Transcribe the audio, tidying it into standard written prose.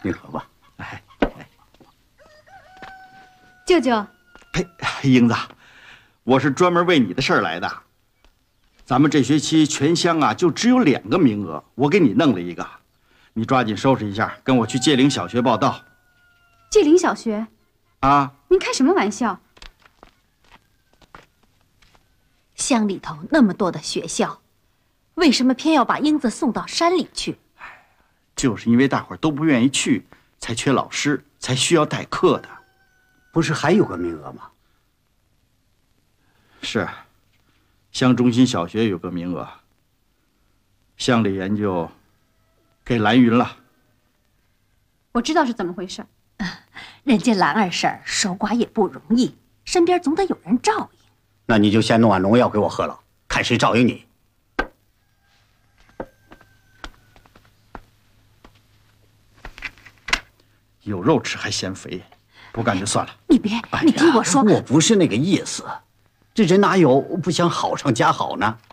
您喝吧。 哎， 舅舅， 嘿，英子，我是专门为你的事儿来的。咱们这学期全乡啊就只有2个名额，我给你弄了一个，你抓紧收拾一下，跟我去界岭小学报到。 界岭小学？ 啊？ 您开什么玩笑？ 乡里头那么多的学校，为什么偏要把英子送到山里去？ 就是因为大伙儿都不愿意去，才缺老师，才需要代课的。 不是还有个名额吗？ 是，乡中心小学有个名额，乡里研究给蓝云了。 我知道是怎么回事。 人家兰二婶守寡也不容易，身边总得有人照应。 那你就先弄碗农药给我喝了，看谁照应你。 有肉吃还嫌肥，不干就算了。 你别，你听我说， 我不是那个意思，这人哪有不想好上加好呢？